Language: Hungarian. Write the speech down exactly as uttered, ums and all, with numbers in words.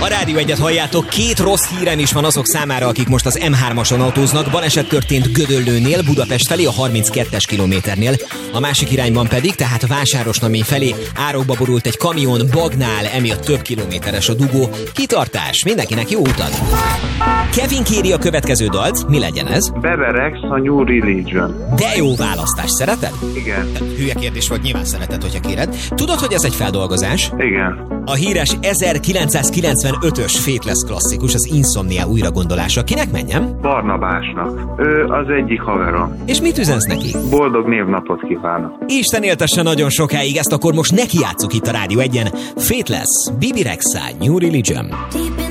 A Rádió Egyet halljátok, két rossz hírem is van azok számára, akik most az em hármason autóznak. Baleset történt Gödöllőnél, Budapest felé, a harminckettes kilométernél. A másik irányban pedig, tehát Vásárosnamény felé árokba borult egy kamion, bagnál, emiatt több kilométeres a dugó. Kitartás, mindenkinek jó utat! Kevin kéri a következő dalt, mi legyen ez? Beverex, a New Religion. De jó választás, szereted? Igen. Hülye kérdés volt, nyilván szereted, hogyha kéred. Tudod, hogy ez egy feldolgozás? Igen. A híres ezerkilencszázkilencvenötös Faithless klasszikus, az Insomnia újragondolása. Kinek menjem? Barnabásnak. Ő az egyik haverom. És mit üzensz neki? Boldog névnapot kívánok. Isten éltesse nagyon sokáig, ezt akkor most neki játsszuk itt a Rádió Egyen. Faithless, Bibi Rexha, New Religion.